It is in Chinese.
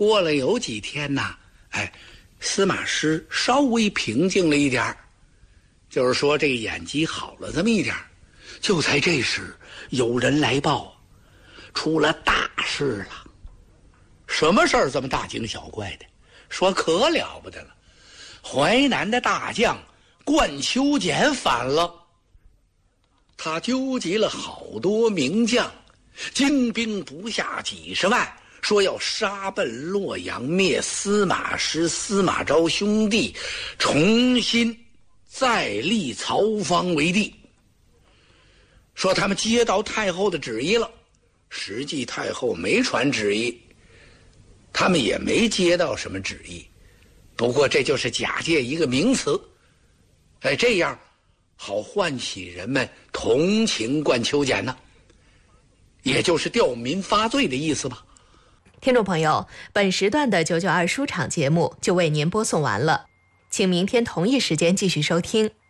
过了有几天呐，司马师稍微平静了一点儿，就是说这个眼疾好了这么一点儿。就在这时，有人来报，出了大事了。什么事儿这么大惊小怪的？说可了不得了，淮南的大将冠秋俭反了。他纠集了好多名将，精兵不下几十万，说要杀奔洛阳，灭司马师、司马昭兄弟，重新再立曹芳为帝。说他们接到太后的旨意了，实际太后没传旨意，他们也没接到什么旨意，不过这就是假借一个名词，这样好唤起人们同情冠秋俭呢，也就是吊民发罪的意思吧。 听众朋友，本时段的992书场节目就为您播送完了，请明天同一时间继续收听。